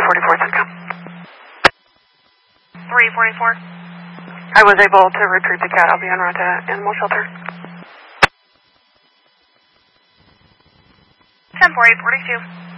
344 Cisco. 344. I was able to retrieve the cat. I'll be en route to animal shelter. 10-4842.